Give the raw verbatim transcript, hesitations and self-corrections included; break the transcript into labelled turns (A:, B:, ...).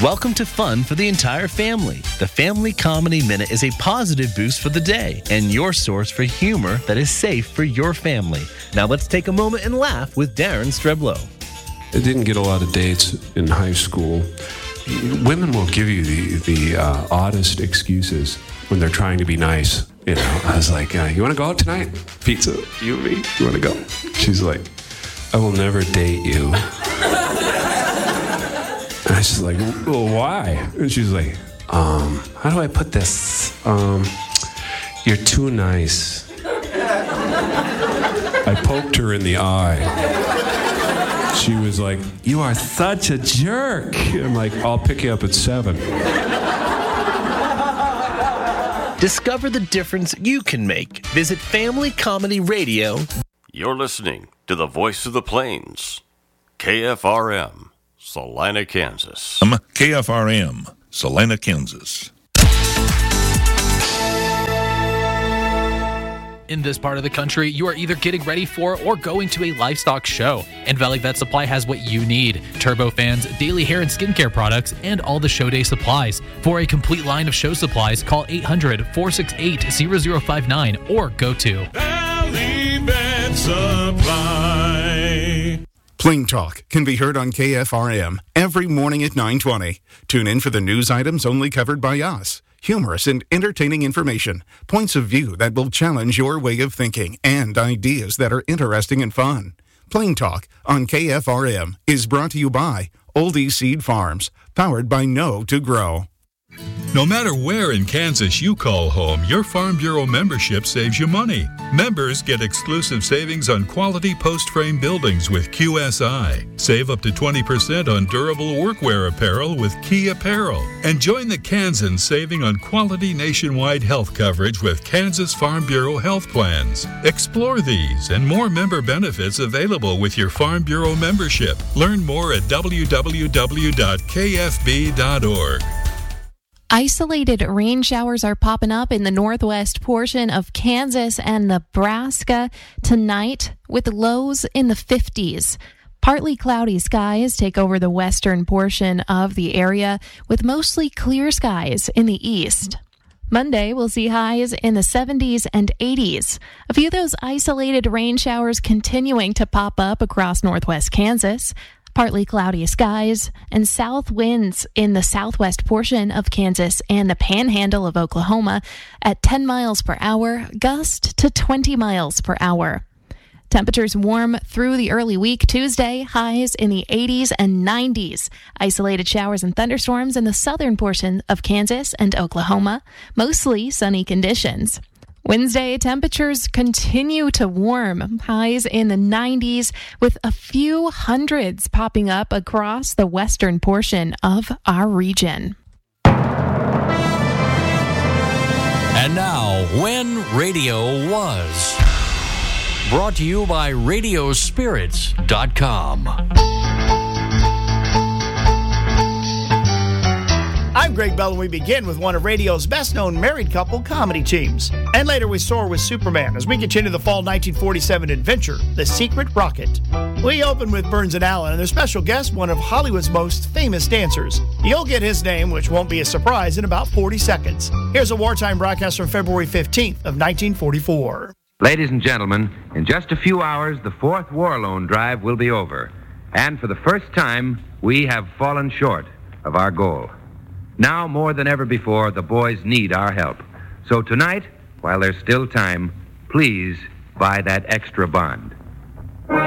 A: Welcome to fun for the entire family. The Family Comedy Minute is a positive boost for the day and your source for humor that is safe for your family. Now let's take a moment and laugh with Darren Streblow.
B: I didn't get a lot of dates in high school. Women will give you the, the uh, oddest excuses when they're trying to be nice. You know, I was like, uh, you want to go out tonight? Pizza, you and me, you want to go? She's like, I will never date you. And I was just like, well, why? And she's like, um, how do I put this? Um, you're too nice. I poked her in the eye. She was like, you are such a jerk. I'm like, I'll pick you up at seven.
A: Discover the difference you can make. Visit Family Comedy Radio.
C: You're listening to the Voice of the Plains, K F R M. Salina, Kansas.
D: Um, K F R M, Salina, Kansas.
E: In this part of the country, you are either getting ready for or going to a livestock show, and Valley Vet Supply has what you need: turbofans, daily hair and skincare products, and all the show day supplies. For a complete line of show supplies, call eight hundred, four six eight, zero zero five nine or go to Valley Vet
F: Supply. Plain Talk can be heard on K F R M every morning at nine twenty. Tune in for the news items only covered by us. Humorous and entertaining information, points of view that will challenge your way of thinking, and ideas that are interesting and fun. Plain Talk on K F R M is brought to you by Oldie Seed Farms, powered by Know to Grow.
G: No matter where in Kansas you call home, your Farm Bureau membership saves you money. Members get exclusive savings on quality post-frame buildings with Q S I. Save up to twenty percent on durable workwear apparel with Key Apparel. And join the Kansans saving on quality nationwide health coverage with Kansas Farm Bureau health plans. Explore these and more member benefits available with your Farm Bureau membership. Learn more at w w w dot k f b dot org.
H: Isolated rain showers are popping up in the northwest portion of Kansas and Nebraska tonight, with lows in the fifties. Partly cloudy skies take over the western portion of the area, with mostly clear skies in the east. Monday, we'll see highs in the seventies and eighties. A few of those isolated rain showers continuing to pop up across northwest Kansas. Partly cloudy skies and south winds in the southwest portion of Kansas and the panhandle of Oklahoma at ten miles per hour, gust to twenty miles per hour. Temperatures warm through the early week. Tuesday, highs in the eighties and nineties. Isolated showers and thunderstorms in the southern portion of Kansas and Oklahoma. Mostly sunny conditions. Wednesday, temperatures continue to warm, highs in the nineties, with a few hundreds popping up across the western portion of our region.
I: And now, When Radio Was. Brought to you by radio spirits dot com.
J: I'm Greg Bell, and we begin with one of radio's best-known married couple comedy teams. And later we soar with Superman as we continue the fall nineteen forty-seven adventure, The Secret Rocket. We open with Burns and Allen and their special guest, one of Hollywood's most famous dancers. You'll get his name, which won't be a surprise, in about forty seconds. Here's a wartime broadcast from February fifteenth of nineteen forty-four.
K: Ladies and gentlemen, in just a few hours, the fourth war loan drive will be over. And for the first time, we have fallen short of our goal. Now, more than ever before, the boys need our help. So tonight, while there's still time, please buy that extra bond.